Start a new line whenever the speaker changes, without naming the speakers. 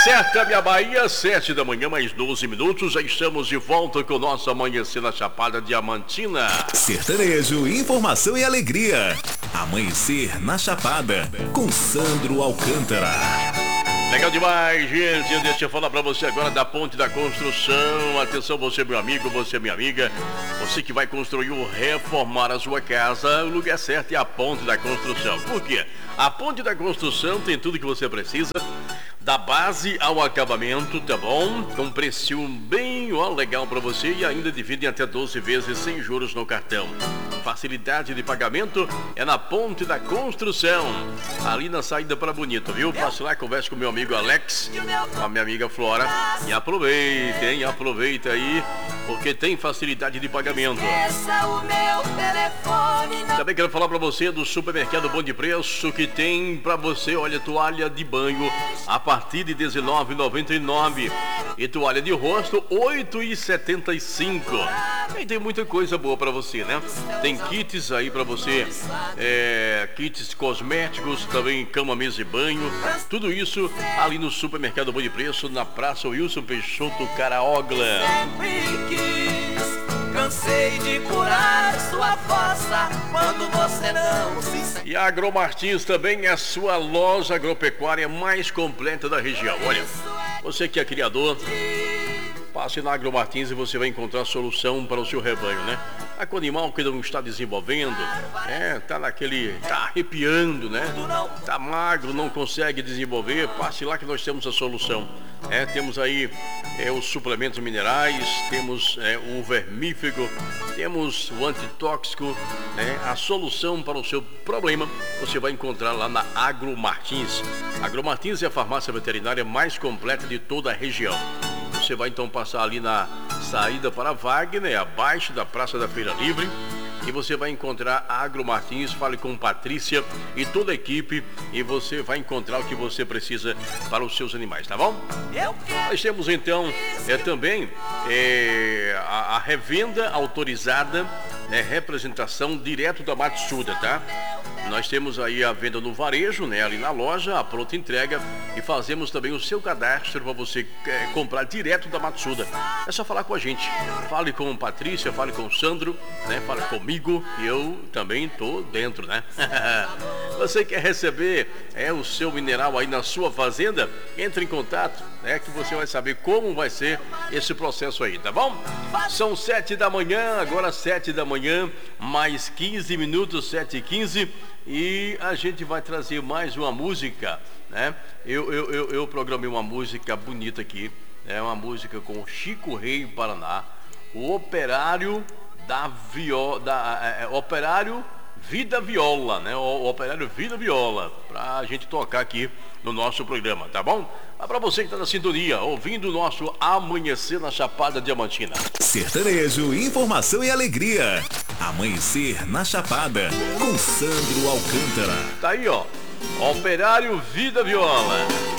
certa, minha Bahia, 7 da manhã, mais 12 minutos. Já estamos de volta com o nosso Amanhecer na Chapada Diamantina.
Sertanejo, informação e alegria. Amanhecer na Chapada, com Sandro Alcântara.
Legal demais, gente. Deixa eu falar pra você agora da Ponte da Construção. Atenção, você, meu amigo, você, minha amiga. Você que vai construir ou reformar a sua casa, o lugar certo é a Ponte da Construção. Por quê? A Ponte da Construção tem tudo que você precisa, da base ao acabamento, tá bom? Com preço bem legal pra você e ainda dividem até 12 vezes sem juros no cartão. Facilidade de pagamento é na Ponte da Construção, ali na saída para Bonito, viu? Passe lá, converse com meu amigo Alex, com a minha amiga Flora e aproveita aí, porque tem facilidade de pagamento. Também quero falar para você do supermercado Bom de Preço, que tem para você, olha, toalha de banho a partir de R$19,99 e toalha de rosto R$8,75. E tem muita coisa boa para você, né? Tem kits aí para você, kits cosméticos, também cama, mesa e banho, tudo isso ali no supermercado Bom de Preço, na Praça Wilson Peixoto Caraogla.
Cansei de curar sua força quando você não se...
E a Agromartins também é a sua loja agropecuária mais completa da região. Olha, você que é criador, passe na Agromartins e você vai encontrar solução para o seu rebanho, né? Com o animal que não está desenvolvendo, tá arrepiando, né? Tá magro, não consegue desenvolver, passe lá que nós temos a solução. Temos aí os suplementos minerais, temos o vermífugo, temos o antitóxico, a solução para o seu problema você vai encontrar lá na Agromartins. Agromartins é a farmácia veterinária mais completa de toda a região. Você vai então passar ali na saída para Wagner, abaixo da Praça da Feira Livre, e você vai encontrar a Agromartins. Fale com Patrícia e toda a equipe e você vai encontrar o que você precisa para os seus animais, tá bom? Nós temos então também a revenda autorizada, representação direto da Matsuda, tá? Nós temos aí a venda no varejo, ali na loja, a pronta entrega, e fazemos também o seu cadastro para você comprar direto da Matsuda. É só falar com a gente. Fale com Patrícia, fale com o Sandro, fale comigo, e eu também tô dentro, né? Você quer receber o seu mineral aí na sua fazenda? Entre em contato, que você vai saber como vai ser esse processo aí, tá bom? São 7 da manhã, agora 7 da manhã, mais 15 minutos, 7h15. E a gente vai trazer mais uma música, né? Eu programei uma música bonita aqui, uma música com Chico Rei Paraná, o operário operário Vida Viola, né? O operário Vida Viola, pra gente tocar aqui no nosso programa, tá bom? Mas pra você que tá na sintonia, ouvindo o nosso Amanhecer na Chapada Diamantina.
Sertanejo, informação e alegria. Amanhecer na Chapada, com Sandro Alcântara.
Tá aí, ó, operário Vida Viola.